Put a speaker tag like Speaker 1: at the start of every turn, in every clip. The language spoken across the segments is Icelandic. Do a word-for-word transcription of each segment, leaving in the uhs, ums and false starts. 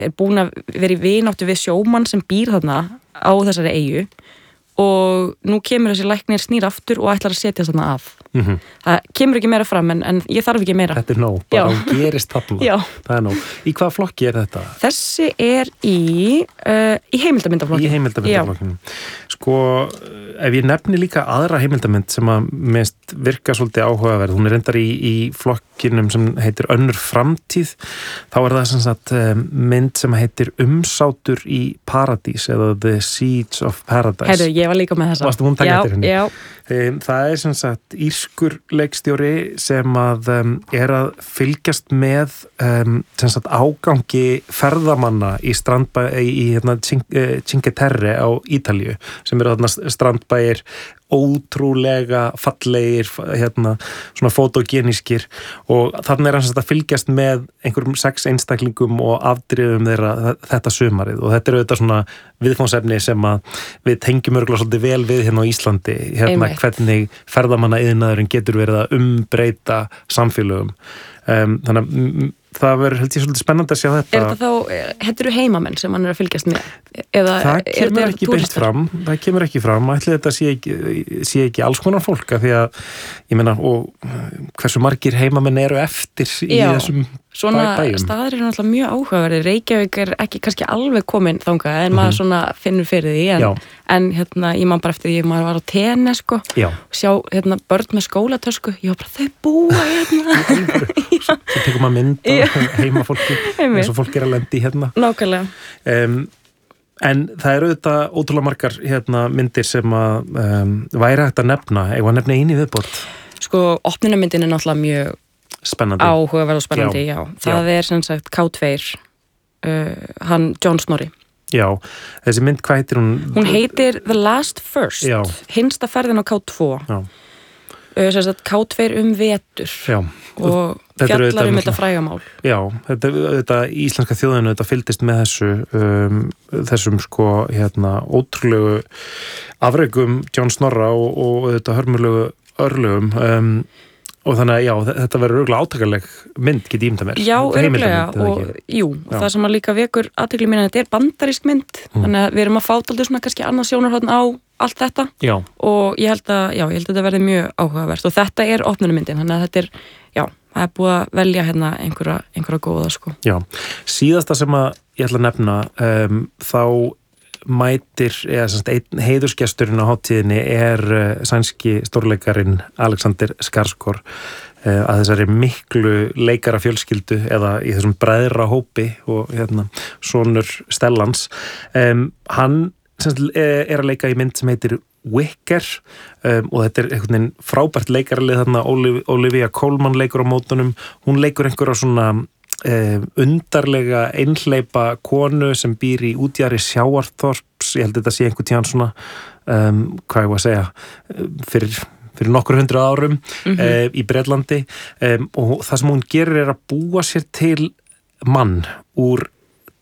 Speaker 1: er búin að vera í vináttu við sjómann sem býr þarna á þessari eyju og nú kemur þessi læknir snýr aftur og ætlar að setja þarna að. Mm-hmm. Það kemur ekki meira fram en, en ég þarf ekki meira.
Speaker 2: Þetta er nóg, bara hún gerist þarna.
Speaker 1: Já.
Speaker 2: Það er nóg. Í hvaða flokki er þetta?
Speaker 1: Þessi er í, uh, í heimildamyndaflokki.
Speaker 2: Í heimildamyndaflokkinu. Sko, ef ég nefni líka aðra heimildamynd sem að mest virka svolítið áhugaverð, hún er reyndar í, í flokkinum sem heitir Önnur framtíð, þá er það sem sagt mynd sem heitir Umsátur í paradís eða The Siege of Paradise.
Speaker 1: Heyrðu, ég var líka með þessa.
Speaker 2: Varstu hún taka eftir henni?
Speaker 1: Já,
Speaker 2: já. Það er sem sagt írskur leikstjóri sem að um, er að fylgjast með um, sem sagt ágangi ferðamanna í strandbæ í hérna Cinque Terre á Ítalíu sem eru þarna strandbæir ótrúlega fallegir hérna svona fotogenískir og þarna er hans að fylgjast með einhverjum sex einstaklingum og afdrifum þeirra þetta sumarið og þetta er auðvitað svona viðfánsefni sem að við tengjum örgulega svolítið vel við hérna á Íslandi hérna Einmitt. Hvernig ferðamanna iðnaðurinn getur verið að umbreyta samfélögum um, þannig að það verður held ég svolítið spennandi að sjá þetta.
Speaker 1: Er þetta þá, hættur þú heimamenn sem hann er að fylgjast með? Eða
Speaker 2: það kemur ekki beint fram, það kemur ekki fram, ætli þetta sé ekki, sé ekki alls konar fólk af því að, ég meina, og hversu margir heimamenn eru eftir í Já, þessum
Speaker 1: svona bæjum. Staðir eru náttúrulega mjög áhugaverðir, Reykjavík er ekki kannski alveg komin þangað en maður mm-hmm. svona finnur fyrir því, en, en hérna, ég man bara eftir því að maður var á tenni, sko, Já. sjá, hérna, börn með skólatösku, ég var bara, þau búa hérna.
Speaker 2: Svo tekum maður mynd á heimafólki eins og fólk er að lendi hérna.
Speaker 1: Nákvæmlega.
Speaker 2: Um, en það eru auðvitað ótrúlega margar hérna, myndir sem að um, væri hægt að nefna, eða nefna eini viðbót.
Speaker 1: Sko, opnunarmyndin er náttúrulega mjög
Speaker 2: spennandi.
Speaker 1: Áhugaverð og spennandi, já. já. Það já. er sem sagt K tvö, uh, hann John Snorri.
Speaker 2: Já, þessi mynd, hvað heitir hún?
Speaker 1: Hún heitir The Last First, já. hinsta ferðin á K tvö. Já. Uh, sem sagt K tvö um vetur. Já. Og fjallar um þetta frægamál.
Speaker 2: Já, þetta, þetta íslenska þjóðinu þetta fylgdist með þessu um, þessum sko hérna ótrúlegu afrekum John Snorra og, og þetta hörmulegu örlögum um, og þannig að já, þetta verður örugglega átakanleg mynd, get ég ímynda mér.
Speaker 1: Já, örugglega og jú, og það sem að líka vekur athygli mín að þetta er bandarísk mynd mm. þannig að við erum að fá dálítið svona kannski annað sjónarhorn á allt þetta já. og ég held að, já, ég held að þetta verði mjög áhugavert og þetta er opnunarmyndin, þannig að þetta er, já, það er búið að velja hérna einhverja, einhverja góða, sko.
Speaker 2: Já, síðasta sem að ég ætla að nefna, um, þá mætir, eða semst einn heiðursgesturinn á hátíðinni er uh, sænski stórleikarin Alexander Skarsgård uh, að þessari miklu leikara fjölskyldu eða í þessum bræðra hópi og hérna, sonur Stellans. Um, hann semst er að leika í mynd sem heitir Wicker um, og þetta er einhvern veginn frábært leikaralið þarna Olivia Colman leikur á mótunum, hún leikur einhverja svona um, undarlega einhleypa konu sem býr í útjari Sjávarþorps, ég held að þetta sé einhvern tíðan svona um, hvað ég var að segja fyrir fyrir nokkur hundru árum mm-hmm. uh, í Bretlandi um, og það sem hún gerir er að búa sér til mann úr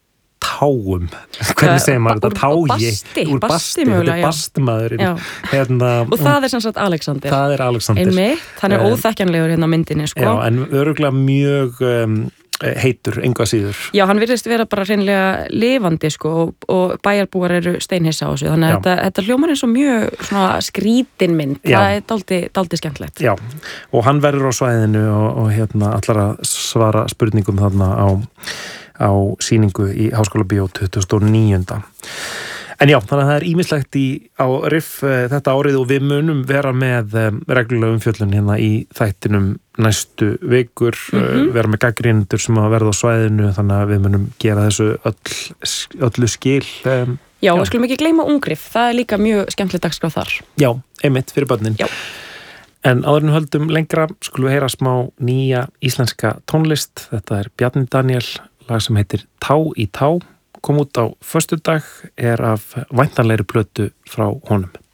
Speaker 2: táum, hvernig segir maður þetta, tági, úr basti, þetta er bastmaðurinn hérna,
Speaker 1: og það er sem sagt Alexander,
Speaker 2: það er Alexander.
Speaker 1: Einmitt, hann er óþekkjanlegur hérna á myndinni, sko.
Speaker 2: Já, en öruglega mjög um, heitur, enga síður.
Speaker 1: Já, hann virðist vera bara hreinlega lifandi, sko, og, og bæjarbúar eru steinhissa á þessu, þannig að þetta, þetta hljómar eins og mjög svona skrítin mynd, Já. það er dálítið, dálítið skemmtilegt.
Speaker 2: Já, og hann verður á svæðinu og, og hérna allar að svara spurningum þarna á á sýningu í Háskóla Bíó tuttugasta og níunda. En já, þannig að það er ýmislegt í, á riff uh, þetta árið og við munum vera með um, reglulega umfjöllun hérna í þættinum næstu vikur, mm-hmm. uh, vera með gagnrýnendur sem að verða á svæðinu, þannig að við munum gera þessu öll, öllu skil. Um,
Speaker 1: já, og skulum ekki gleyma Ungrif, það er líka mjög skemmtilegt dagskrá þar.
Speaker 2: Já, einmitt fyrir börnin.
Speaker 1: Já.
Speaker 2: En áður en höldum lengra skulum við heyra smá nýja íslenska tónlist, þetta er Bjarni Daniel, lag sem heitir Tá í tá, kom út á föstudag, er af væntanlegri plötu frá honum.